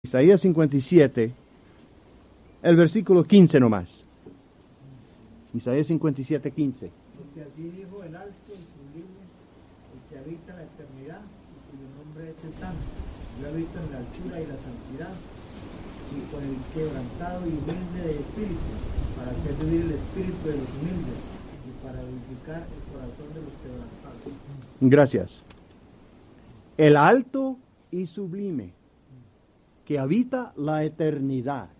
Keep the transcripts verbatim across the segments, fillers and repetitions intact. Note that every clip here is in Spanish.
Isaías cincuenta y siete, el versículo quince nomás. Isaías cincuenta y siete, quince. Porque así dijo el alto y sublime, el que habita la eternidad, y cuyo nombre es el Santo. Yo habito en la altura y la santidad, y con el quebrantado y humilde de espíritu, para hacer vivir el espíritu de los humildes, y para vivificar el corazón de los quebrantados. Gracias. El alto y sublime, que habita la eternidad.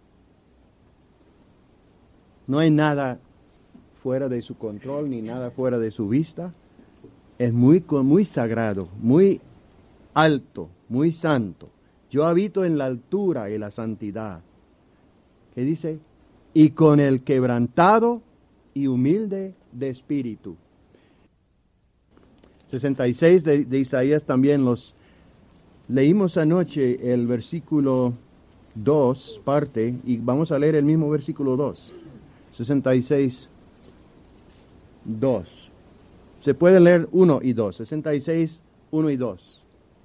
No hay nada fuera de su control, ni nada fuera de su vista. Es muy, muy sagrado, muy alto, muy santo. Yo habito en la altura y la santidad. ¿Qué dice? Y con el quebrantado y humilde de espíritu. sesenta y seis de, de Isaías también los leímos anoche, el versículo dos, parte, y vamos a leer el mismo versículo dos. sesenta y seis, dos. Se puede leer uno y dos. sesenta y seis, uno y dos.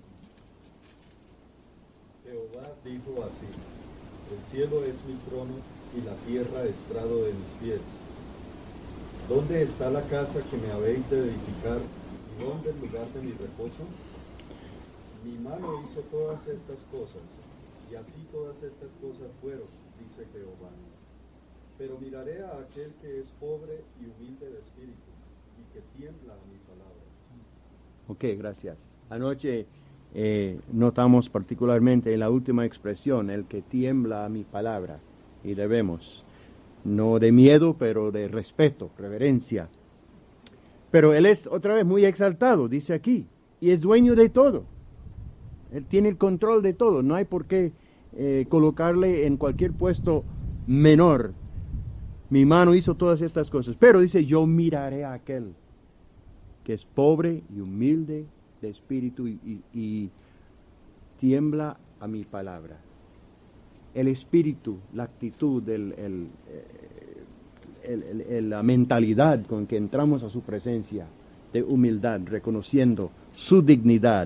Jehová dijo así: el cielo es mi trono y la tierra estrado de mis pies. ¿Dónde está la casa que me habéis de edificar? ¿Y dónde el lugar de mi reposo? Mi mano hizo todas estas cosas, y así todas estas cosas fueron, dice Jehová. Pero miraré a aquel que es pobre y humilde de espíritu, y que tiembla a mi palabra. Ok, gracias. Anoche eh, notamos particularmente en la última expresión, el que tiembla a mi palabra, y debemos, no de miedo, pero de respeto, reverencia. Pero él es otra vez muy exaltado, dice aquí, y es dueño de todo. Él tiene el control de todo, no hay por qué eh, colocarle en cualquier puesto menor. Mi mano hizo todas estas cosas, pero dice, yo miraré a aquel que es pobre y humilde de espíritu y, y, y tiembla a mi palabra. El espíritu, la actitud, el, el, el, el, el, la mentalidad con que entramos a su presencia de humildad, reconociendo su dignidad.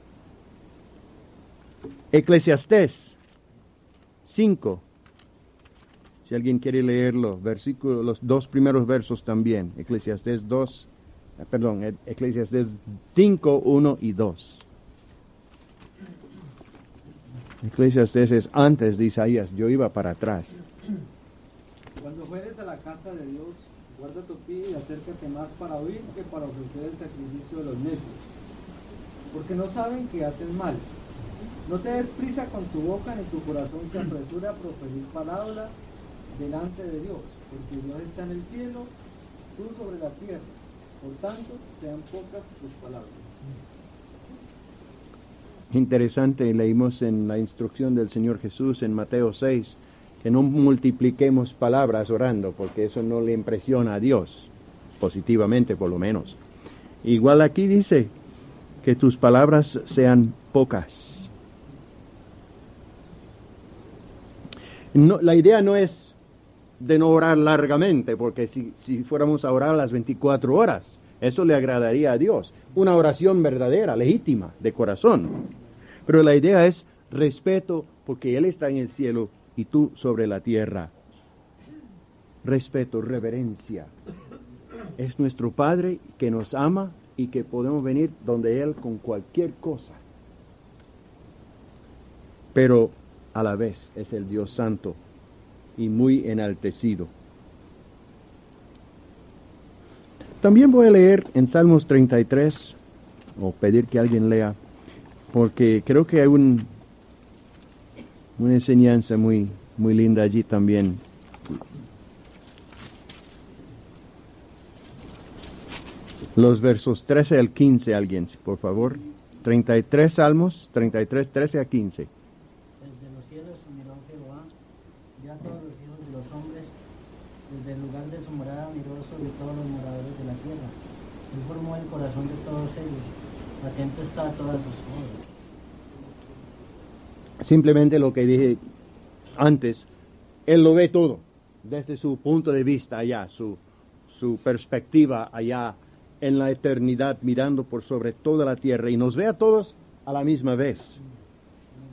Eclesiastés cinco. Si alguien quiere leerlo, versículo, los dos primeros versos también. Eclesiastés dos, perdón, Eclesiastés cinco, uno y dos. Eclesiastés es antes de Isaías, yo iba para atrás. Cuando fueres a la casa de Dios, guarda tu pie y acércate más para oír que para ofrecer el sacrificio de los necios, porque no saben que hacen mal. No te des prisa con tu boca, ni tu corazón se apresura a proferir palabra delante de Dios, porque Dios está en el cielo, tú sobre la tierra. Por tanto, sean pocas tus palabras. Interesante, leímos en la instrucción del Señor Jesús en Mateo seis, que no multipliquemos palabras orando, porque eso no le impresiona a Dios, positivamente por lo menos. Igual aquí dice que tus palabras sean pocas. No, la idea no es de no orar largamente, porque si, si fuéramos a orar las veinticuatro horas, eso le agradaría a Dios. Una oración verdadera, legítima, de corazón. Pero la idea es respeto, porque Él está en el cielo y tú sobre la tierra. Respeto, reverencia. Es nuestro Padre que nos ama y que podemos venir donde Él con cualquier cosa. Pero a la vez es el Dios santo y muy enaltecido. También voy a leer en Salmos treinta y tres, o pedir que alguien lea, porque creo que hay un, una enseñanza muy, muy linda allí también. Los versos trece al quince, alguien, por favor. treinta y tres Salmos, treinta y tres, trece a quince. Desde los cielos miró Jehová, vio a todos los hijos de los hombres, desde el lugar de su morada miró sobre todos los moradores de la tierra. Él formó el corazón de todos ellos, atento está a todas sus obras. Simplemente lo que dije antes, Él lo ve todo, desde su punto de vista allá, su, su perspectiva allá en la eternidad, mirando por sobre toda la tierra, y nos ve a todos a la misma vez.